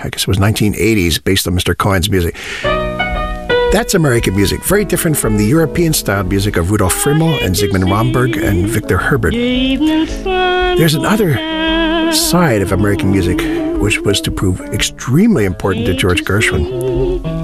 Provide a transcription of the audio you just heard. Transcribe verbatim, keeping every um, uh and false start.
I guess it was nineteen eighties, based on Mister Cohen's music. That's American music, very different from the European-style music of Rudolf Frimmel and Zygmunt Romberg and Victor Herbert. There's another side of American music which was to prove extremely important to George Gershwin.